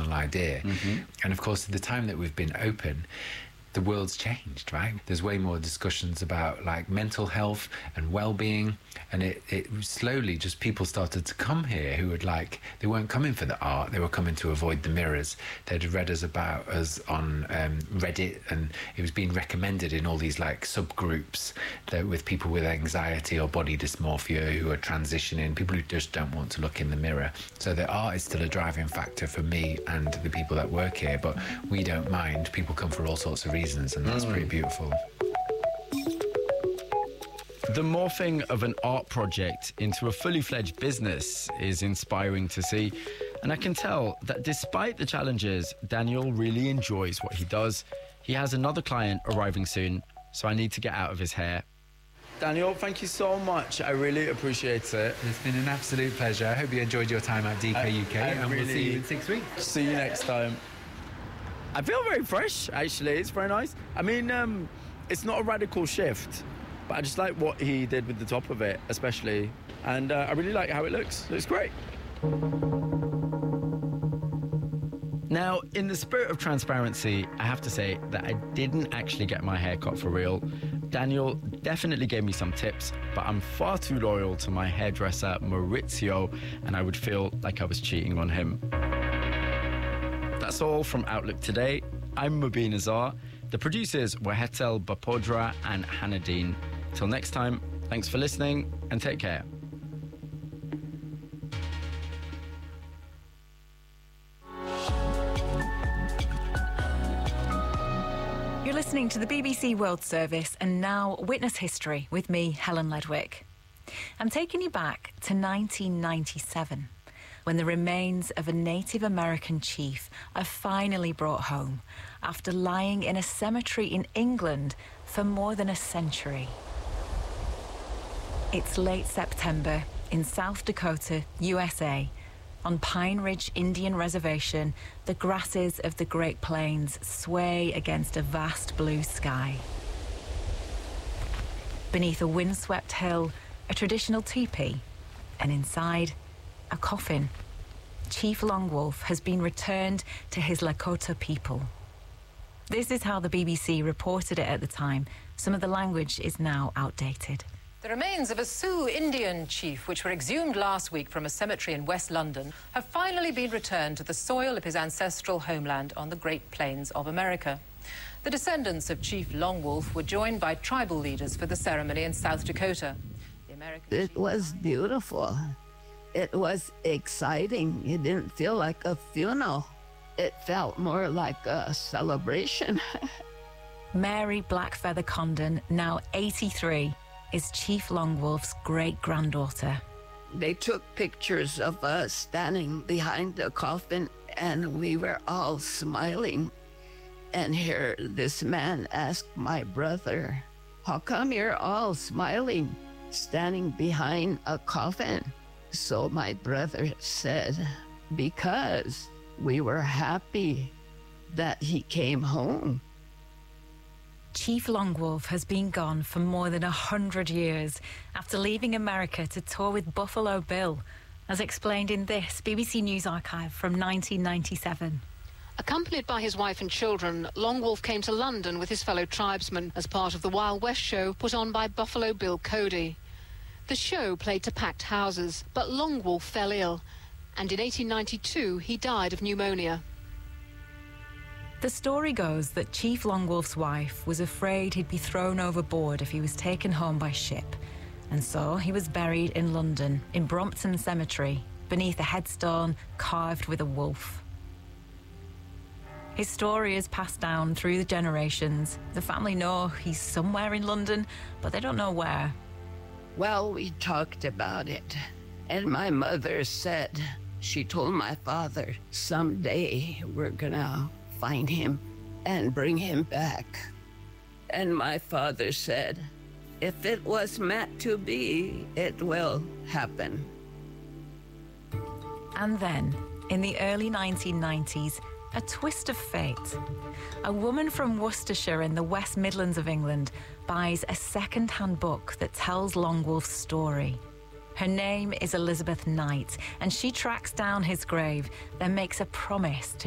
original idea. And of course, at the time that we've been open, the world's changed, right? There's way more discussions about like mental health and well-being, and it slowly just people started to come here who would like, they weren't coming for the art, they were coming to avoid the mirrors. They'd read about us on Reddit, and it was being recommended in all these like subgroups that with people with anxiety or body dysmorphia who are transitioning, people who just don't want to look in the mirror. So the art is still a driving factor for me and the people that work here, but we don't mind. People come for all sorts of reasons, and that's pretty beautiful. The morphing of an art project into a fully fledged business is inspiring to see, and I can tell that despite the challenges, Daniel really enjoys what he does. He has another client arriving soon, so I need to get out of his hair. Daniel, thank you so much. I really appreciate it. It's been an absolute pleasure. I hope you enjoyed your time at DK UK, and we'll see you in 6 weeks. See you next time. I feel very fresh, actually. It's very nice. I mean, it's not a radical shift, but I just like what he did with the top of it, especially. And I really like how it looks. It looks great. Now, in the spirit of transparency, I have to say that I didn't actually get my hair cut for real. Daniel definitely gave me some tips, but I'm far too loyal to my hairdresser, Maurizio, and I would feel like I was cheating on him. That's all from Outlook today. I'm Mubin Azar. The producers were Hetal Bapodra and Hanadine. Till next time, thanks for listening and take care. You're listening to the BBC World Service and now Witness History with me, Helen Ledwick. I'm taking you back to 1997. When the remains of a Native American chief are finally brought home after lying in a cemetery in England for more than a century. It's late September in South Dakota, USA. On Pine Ridge Indian Reservation, the grasses of the Great Plains sway against a vast blue sky. Beneath a windswept hill, a traditional teepee, and inside, a coffin. Chief Longwolf has been returned to his Lakota people. This is how the BBC reported it at the time. Some of the language is now outdated. The remains of a Sioux Indian chief, which were exhumed last week from a cemetery in West London, have finally been returned to the soil of his ancestral homeland on the Great Plains of America. The descendants of Chief Longwolf were joined by tribal leaders for the ceremony in South Dakota. It was beautiful. It was exciting. It didn't feel like a funeral. It felt more like a celebration. Mary Blackfeather Condon, now 83, is Chief Longwolf's great-granddaughter. They took pictures of us standing behind the coffin, and we were all smiling. And here this man asked my brother, "How come you're all smiling, standing behind a coffin?" So my brother said, "Because we were happy that he came home." Chief Longwolf has been gone for more than 100 years after leaving America to tour with Buffalo Bill, as explained in this BBC News archive from 1997. Accompanied by his wife and children, Longwolf came to London with his fellow tribesmen as part of the Wild West show put on by Buffalo Bill Cody. The show played to packed houses, but Longwolf fell ill, and in 1892 he died of pneumonia. The story goes that Chief Longwolf's wife was afraid he'd be thrown overboard if he was taken home by ship, and so he was buried in London, in Brompton Cemetery, beneath a headstone carved with a wolf. His story is passed down through the generations. The family know he's somewhere in London, but they don't know where. Well, we talked about it, and my mother said, she told my father, someday we're gonna find him and bring him back. And my father said, if it was meant to be, it will happen. And then, in the early 1990s, a twist of fate. A woman from Worcestershire in the West Midlands of England buys a second-hand book that tells Longwolf's story. Her name is Elizabeth Knight, and she tracks down his grave, then makes a promise to